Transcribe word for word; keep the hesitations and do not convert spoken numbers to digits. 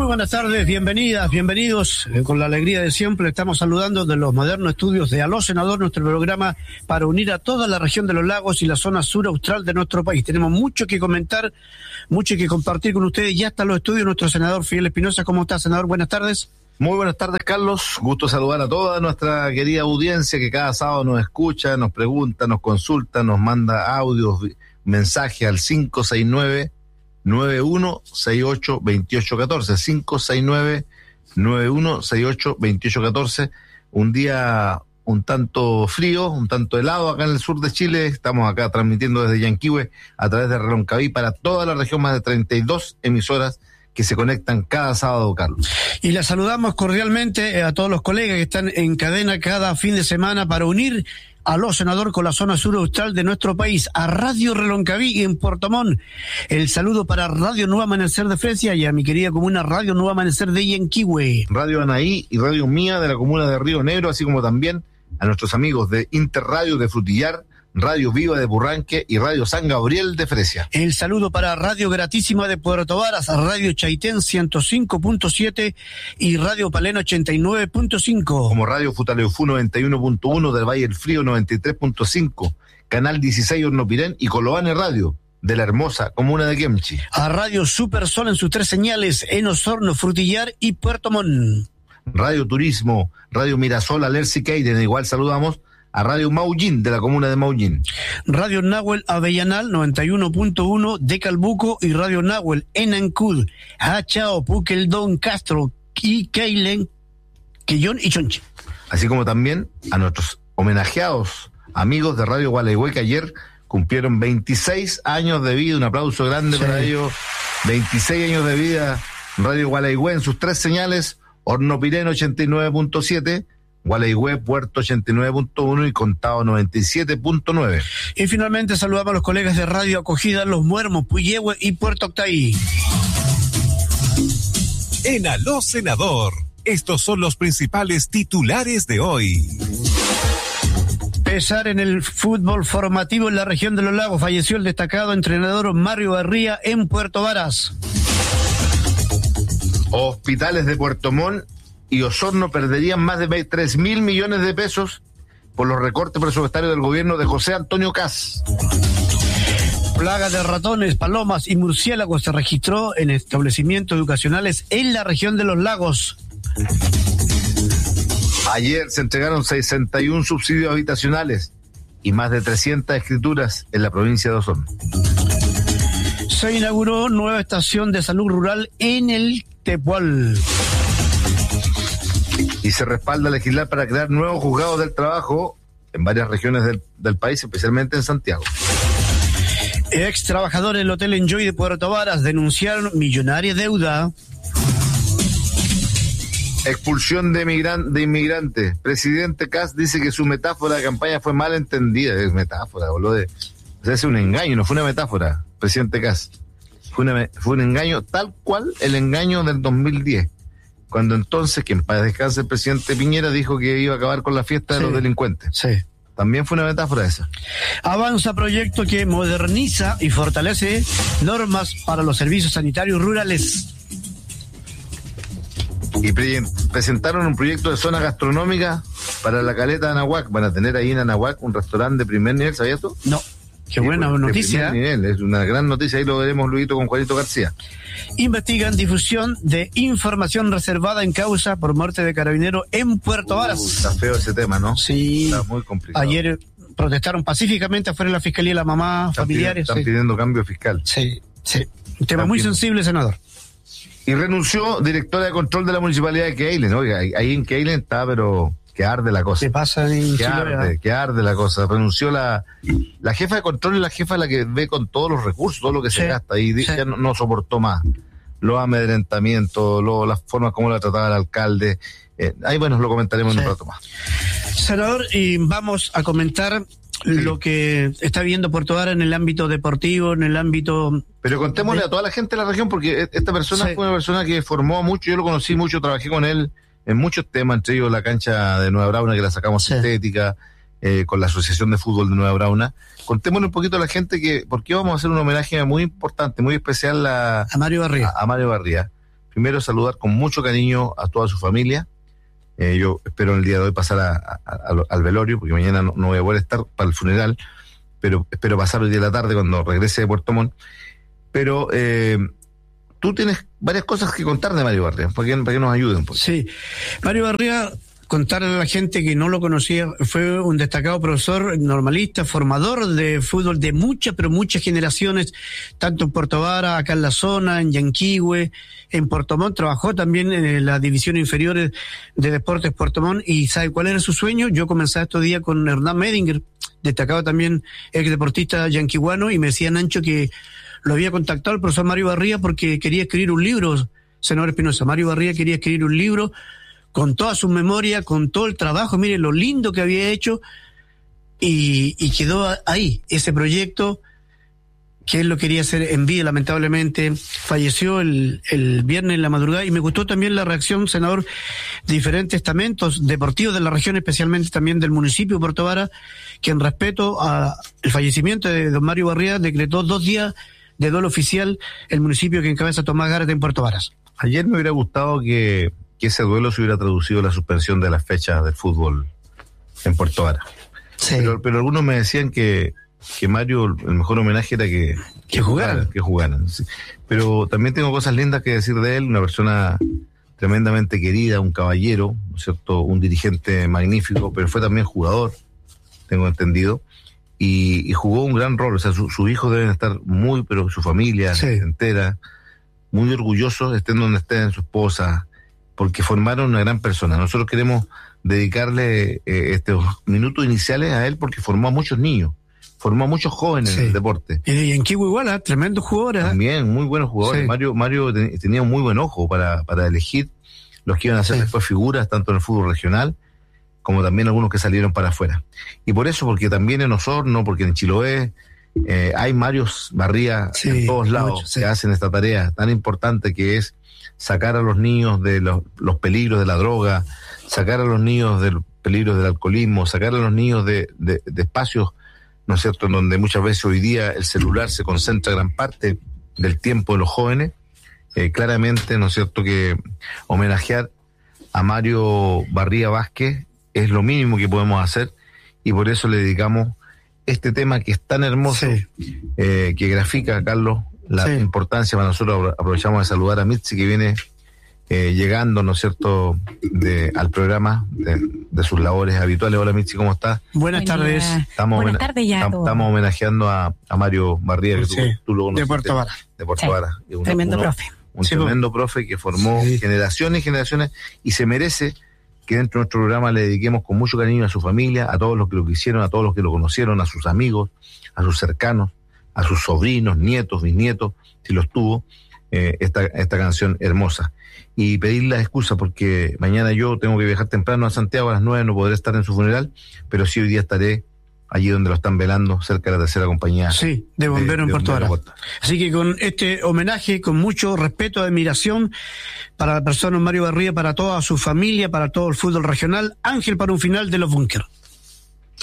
buenas tardes, bienvenidas, bienvenidos. Eh, con la alegría de siempre estamos saludando de los modernos estudios de Aló Senador, nuestro programa para unir a toda la región de los lagos y la zona sur austral de nuestro país. Tenemos mucho que comentar, mucho que compartir con ustedes. Ya está en los estudios nuestro senador Fidel Espinosa. ¿Cómo está, senador? Buenas tardes. Muy buenas tardes, Carlos. Gusto saludar a toda nuestra querida audiencia que cada sábado nos escucha, nos pregunta, nos consulta, nos manda audios, mensajes al cinco seis nueve, nueve uno seis ocho, dos ocho uno cuatro, cinco seis nueve, nueve uno seis ocho, dos ocho uno cuatro. Un día un tanto frío, un tanto helado acá en el sur de Chile. Estamos acá transmitiendo desde Yanquihue a través de Reloncaví para toda la región, más de treinta y dos emisoras que se conectan cada sábado, Carlos. Y la saludamos cordialmente a todos los colegas que están en cadena cada fin de semana para unir a los senador con la zona sur austral de nuestro país, a Radio Reloncaví y en Puerto Montt. El saludo para Radio Nuevo Amanecer de Fresia y a mi querida comuna Radio Nuevo Amanecer de Yanquihue. Radio Anaí y Radio Mía de la comuna de Río Negro, así como también a nuestros amigos de Interradio de Frutillar, Radio Viva de Burranque y Radio San Gabriel de Fresia. El saludo para Radio Gratísima de Puerto Varas, Radio Chaitén ciento cinco punto siete y Radio Palena ochenta y nueve punto cinco. Como Radio Futaleufú noventa y uno punto uno del Valle del Frío noventa y tres punto cinco, Canal dieciséis Hornopirén y Coloane Radio de la hermosa comuna de Quemchi. A Radio Super Sol en sus tres señales en Osorno, Frutillar y Puerto Montt. Radio Turismo, Radio Mirasol, Alerce y Queiden, igual saludamos a Radio Maullín de la comuna de Maullín. Radio Nahuel Avellanal noventa y uno punto uno de Calbuco y Radio Nahuel en Ancud, Hachao, Puqueldón, Castro y Keilen, Quillón y Chonche. Así como también a nuestros homenajeados amigos de Radio Gualeguay que ayer cumplieron veintiséis años de vida. Un aplauso grande sí. para ellos. veintiséis años de vida Radio Gualeguay en sus tres señales, Hornopirén ochenta y nueve punto siete, Gualeguay, Puerto ochenta y nueve punto uno y Contado noventa y siete punto nueve. Y finalmente saludamos a los colegas de Radio Acogida Los Muermos, Puyehue y Puerto Octaí. En Aló Senador, estos son los principales titulares de hoy. Pesar en el fútbol formativo en la región de los lagos. Falleció el destacado entrenador Mario Barría en Puerto Varas. Hospitales de Puerto Montt y Osorno perderían más de tres mil millones de pesos por los recortes presupuestarios del gobierno de José Antonio Kast. Plaga de ratones, palomas y murciélagos se registró en establecimientos educacionales en la región de los lagos. Ayer se entregaron sesenta y uno subsidios habitacionales y más de trescientas escrituras en la provincia de Osorno. Se inauguró nueva estación de salud rural en el Tepual. Y se respalda legislar para crear nuevos juzgados del trabajo en varias regiones del, del país, especialmente en Santiago. Ex trabajadores del Hotel Enjoy de Puerto Varas denunciaron millonaria deuda. Expulsión de, migran, de inmigrantes. Presidente Kast dice que su metáfora de campaña fue mal entendida. Es metáfora, boludo. De, o sea, es un engaño, no fue una metáfora, presidente Kast. Fue, una, fue un engaño tal cual el engaño del dos mil diez. Cuando entonces, que en paz descanse el presidente Piñera dijo que iba a acabar con la fiesta sí, de los delincuentes. Sí. También fue una metáfora esa. Avanza proyecto que moderniza y fortalece normas para los servicios sanitarios rurales. Y pre- presentaron un proyecto de zona gastronómica para la caleta de Anahuac. Van a tener ahí en Anahuac un restaurante de primer nivel, ¿sabías tú? No. Qué buena sí, noticia. Nivel. Es una gran noticia, ahí lo veremos luego con Juanito García. Investigan difusión de información reservada en causa por muerte de carabinero en Puerto Varas. Uh, está feo ese tema, ¿no? Sí. Está muy complicado. Ayer protestaron pacíficamente afuera de la fiscalía la mamá, están familiares. Están sí. pidiendo cambio fiscal. Sí, sí. Un tema muy sensible, senador. Y renunció directora de control de la municipalidad de Keilen. Oiga, ahí en Keilen está, pero que arde la cosa. ¿Qué pasa en que Chile? Arde, que arde la cosa. Renunció la la jefa de control, es la jefa la que ve con todos los recursos, todo lo que sí, se gasta, y sí. ya no, no soportó más los amedrentamientos, lo, las formas como la trataba el alcalde. Eh, ahí, bueno, lo comentaremos sí. en un rato más. Senador, y vamos a comentar sí. lo que está viendo Puerto Varas en el ámbito deportivo, en el ámbito... Pero contémosle de... a toda la gente de la región, porque esta persona sí. fue una persona que formó mucho, yo lo conocí mucho, trabajé con él en muchos temas, entre ellos la cancha de Nueva Brauna, que la sacamos sí. sintética, eh, con la Asociación de Fútbol de Nueva Brauna. Contémosle un poquito a la gente que, porque vamos a hacer un homenaje muy importante, muy especial a, a Mario Barría. A, a Mario Barría. primero saludar con mucho cariño a toda su familia. Eh, yo espero en el día de hoy pasar a, a, a, al velorio, porque mañana no, no voy a poder estar para el funeral, pero espero pasar hoy día de la tarde cuando regrese de Puerto Montt. Pero eh, tú tienes varias cosas que contar de Mario Barría, para que, para que nos ayuden. Pues. Sí, Mario Barría, contarle a la gente que no lo conocía, fue un destacado profesor normalista, formador de fútbol de muchas, pero muchas generaciones, tanto en Puerto Vara, acá en la zona, en Yanquihue, en Puerto Montt, trabajó también en las divisiones inferiores de Deportes Puerto Montt, y ¿sabe cuál era su sueño? Yo comencé estos días con Hernán Medinger, destacado también ex deportista yanquihuano, y me decía Nancho que lo había contactado el profesor Mario Barría porque quería escribir un libro, senador Espinosa. Mario Barría quería escribir un libro con toda su memoria, con todo el trabajo, mire lo lindo que había hecho, y, y quedó ahí, ese proyecto que él lo quería hacer en vida. Lamentablemente falleció el, el viernes en la madrugada, y me gustó también la reacción, senador, de diferentes estamentos deportivos de la región, especialmente también del municipio de Puerto Vara, que en respeto al fallecimiento de don Mario Barría decretó dos días de duelo oficial el municipio que encabeza Tomás Gárate en Puerto Varas. Ayer me hubiera gustado que que ese duelo se hubiera traducido en la suspensión de las fechas del fútbol en Puerto Vara. Sí. Pero, pero algunos me decían que, que Mario, el mejor homenaje era que, que, que jugaran. Que jugaran. Sí. Pero también tengo cosas lindas que decir de él, una persona tremendamente querida, un caballero, ¿no es cierto?, un dirigente magnífico, pero fue también jugador, tengo entendido, y, y jugó un gran rol. O sea, su, sus hijos deben estar muy, pero su familia sí. entera, muy orgullosos, estén donde estén, su esposa, porque formaron una gran persona. Nosotros queremos dedicarle eh, estos minutos iniciales a él porque formó a muchos niños, formó a muchos jóvenes sí. en el deporte. Y en Kiwi igual, ¿eh? Tremendos jugadores. También, muy buenos jugadores. Sí. Mario Mario ten, tenía un muy buen ojo para, para elegir los que iban a ser sí. después figuras, tanto en el fútbol regional, como también algunos que salieron para afuera. Y por eso, porque también en Osorno, porque en Chiloé, eh, hay Marios Barría sí, en todos lados mucho, sí. que hacen esta tarea tan importante que es sacar a los niños de los, los peligros de la droga, sacar a los niños de los peligros del alcoholismo, sacar a los niños de, de, de espacios, ¿no es cierto?, en donde muchas veces hoy día el celular se concentra gran parte del tiempo de los jóvenes. Eh, claramente, ¿no es cierto?, que homenajear a Mario Barría Vázquez es lo mínimo que podemos hacer, y por eso le dedicamos este tema que es tan hermoso, sí. eh, que grafica, Carlos, la sí. importancia para nosotros. Aprovechamos de saludar a Mitzi, que viene eh, llegando, ¿no es cierto?, de, al programa de, de sus labores habituales. Hola Mitzi, ¿cómo estás? Buenas tardes. Estamos Buenas tardes ya. Estamos, estamos homenajeando a, a Mario Barría, que sí. tú, tú lo conociste. De Puerto Vara. De Puerto sí. Vara. Un, tremendo uno, profe. Un sí, tremendo profe que formó sí. generaciones y generaciones, y se merece que dentro de nuestro programa le dediquemos con mucho cariño a su familia, a todos los que lo quisieron, a todos los que lo conocieron, a sus amigos, a sus cercanos, a sus sobrinos, nietos, bisnietos, si los tuvo, eh, esta, esta canción hermosa. Y pedirle excusa porque mañana yo tengo que viajar temprano a Santiago a las nueve, no podré estar en su funeral, pero sí hoy día estaré allí donde lo están velando, cerca de la tercera compañía. Sí, de bomberos en Puerto Vara. Así que con este homenaje, con mucho respeto, admiración para la persona Mario Barría, para toda su familia, para todo el fútbol regional, Ángel para un final de los Búnker.